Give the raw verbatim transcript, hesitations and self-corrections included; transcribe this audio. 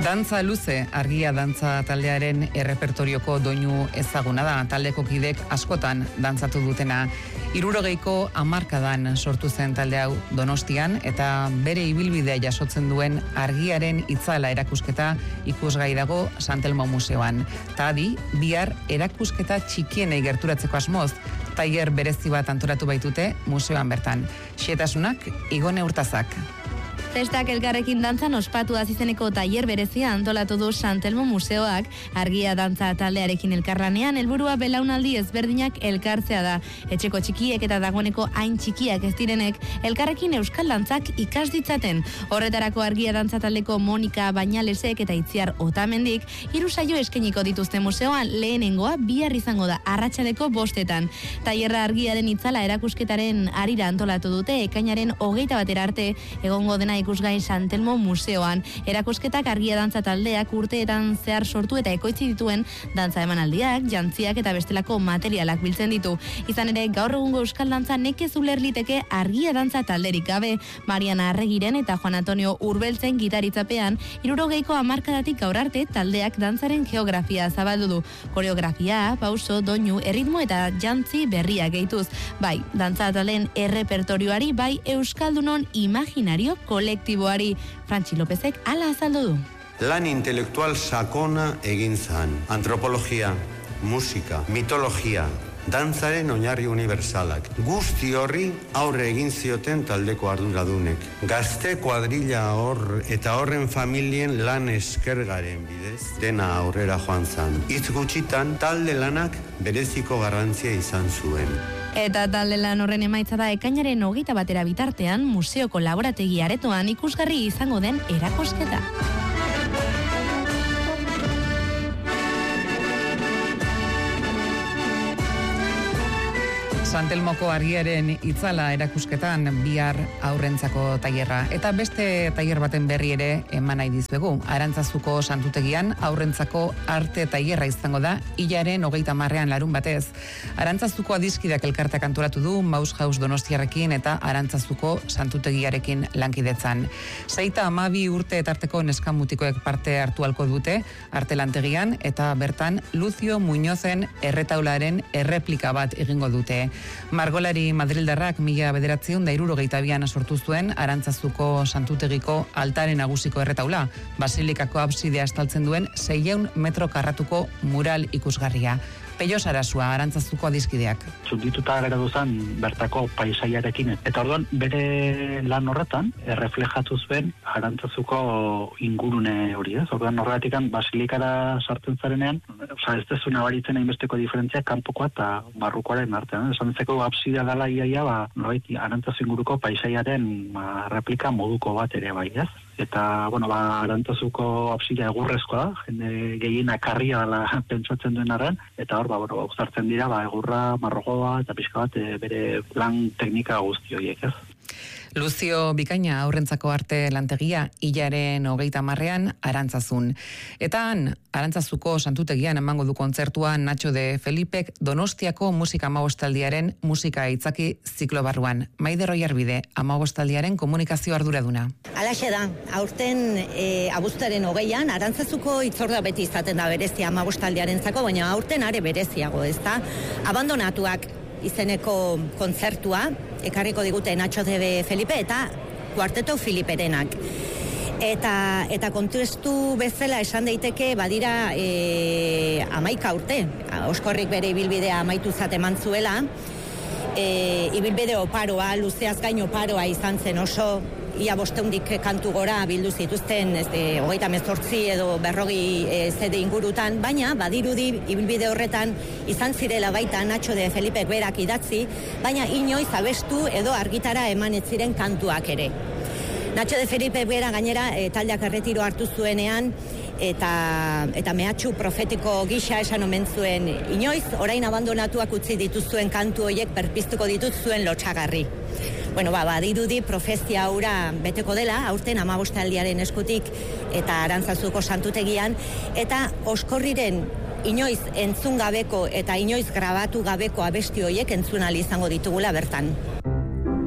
Dantza luze, argia dantza taldearen errepertorioko doinu ezaguna da, taldeko kidek askotan dantzatu dutena. Hirurogeiko hamarkadan sortu zen talde hau Donostian eta bere ibilbidea jasotzen duen argiaren itzala erakusketa ikusgai dago Sant Elmo Museoan. Ta adi, bihar erakusketa txikienei gerturatzeko asmoz, tailer berezi bat antolatu baitute museoan bertan. Xetasunak Igone Urtazak. Festak elkarrekin dantzan ospatu azizeneko tailer berezia antolatu du Sant Elmo Museoak, argia dantza taldearekin elkarlanean, helburua belaunaldi ezberdinak elkartzea da. Etxeko txikiek eta dagoeneko hain txikiak ez direnek, elkarrekin euskal dantzak ikas ditzaten. Horretarako argia dantza taldeko Monika Bainalesek eta Itziar Otamendik, hiru saio eskainiko dituzte museoan, lehenengoa bihar izango da arratsaldeko bostetan. Tailerra argiaren itzala erakusketaren harira antolatu dute, ekainaren hogeita batera arte egongo dena ikusgai Sant Elmo Museoan. Erakusketak argia dantza taldeak urteetan zehar sortu eta ekoitzi dituen dantza emanaldiak, jantziak eta bestelako materialak biltzen ditu. Izan ere, gaur egungo euskal dantza nekez ulerliteke argia dantza talderik gabe. Mariana Arregiren eta Juan Antonio Urbeltzen gitaritzapean, hirurogeiko hamarkadatik gaur arte taldeak dantzaren geografia zabaldu du. Koreografia, pauso, doinu, erritmo eta jantzi berria gehituz. Bai, dantza taldeen errepertorioari, bai euskaldunon imaginario kolektiboari. Frantzi Lopezek hala azaldu du. Lan intelektual sakona egin zan. Antropologia, musika, mitologia, dantzaren oinarri universalak. Guzti horri aurre egin zioten taldeko arduradunek. Gazte kuadrilla hor eta horren familien lan eskergaren bidez dena aurrera joan zan. Hitz gutxitan talde lanak bereziko garrantzia izan zuen. Eta talde lan horren emaitza da ekainaren hogeita batera bitartean museoko laborategi aretoan ikusgarri izango den erakusketa. Sant Elmoko argiaren itzala erakusketan bihar aurrentzako tailerra. Eta beste tailer baten berri ere eman nahi dizuegu. Arantzazuko santutegian aurrentzako arte tailerra izango da hilaren hogeita hamarrean larun batez. Arantzazuko adiskideak elkarteak antolatu du Maus House Donostiarrekin eta Arantzazuko santutegiarekin lankidetzan. Seita hamabi urte etarteko neskamutikoek parte hartu halko dute arte lantegian eta bertan Lucio Muñozen erretaularen erreplika bat egingo dute. Margolari madrildarrak mila bederatziehun eta hirurogeita bian sortu zuen Arantzazuko santutegiko altare nagusiko erretaula, basilikako absidea estaltzen duen seiehun metro karratuko mural ikusgarria. Peio Sarasua, Arantzazuko adiskideak. Zundituta geratu zen bertako paisaiarekin. Eta orduan, bere lan horretan, erreflejatu zuen Arantzazuko ingurune hori, ez? Orduan horretik basilikara sartzen zarenean, oza, ez dezu nabaritzen hainbesteko diferentzia kanpokoa eta barrukoaren artean. Esan dezeko absidea dela iaia, ba, norbait Arantzazu inguruko paisaiaren ba, replika moduko bat ere bai, ez? Eta, bueno, ba, Arantzazuko absidea egurrezkoa da, jende gehienak karria dela pentsatzen duen arren, eta hor, ba, bueno, uzartzen dira, ba, egurra, marrogoa, eta pixka bat, e, bere plan teknika guzti horiek, ez? Lucio Bikaina aurrentzako arte lantegia hilaren hogeita hamarrean Arantzazun. Eta han, Arantzazuko santutegian emango du kontzertua Nacho de Felipek Donostiako musika hamabostaldiaren musika itzaki ziklo barruan. Maider Oiarbide, hamabostaldiaren komunikazio arduraduna. Halaxe da, aurten e, abuztuaren hogeian, Arantzazuko hitzordua beti izaten da berezia hamabostaldiarentzako, baina aurten are bereziago, ez da? Abandonatuak izeneko kontzertua, ekarriko digute Nacho de Felipe eta Kuarteto Filiperenak. Eta, eta kontestu bezala esan daiteke badira e, amaika urte. Oskorrik bere ibilbidea amaitu zat eman zuela. E, ibilbide oparoa, luzeaz gain oparoa izan zen oso, ia bosteundik kantu gora bildu zituzten e, hogeita mezortzi edo berrogi e, zede ingurutan, baina badirudi ibilbide horretan izan zirela baita Nacho de Felipek berak idatzi, baina inoiz abestu edo argitara eman ez ziren kantuak ere. Nacho de Felipe bera gainera e, taldeak erretiro hartu zuenean eta eta mehatxu profetiko gisa esan omen zuen inoiz orain abandonatuak utzi dituzuen kantu horiek berpiztuko dituzuen lotsagarri. Bueno, ba, badirudi profezia hura beteko dela, aurten hamabostaldiaren eskutik eta Arantzazuko santutegian, eta Oskorriren inoiz entzun gabeko eta inoiz grabatu gabeko abesti horiek entzun ahal izango ditugula bertan.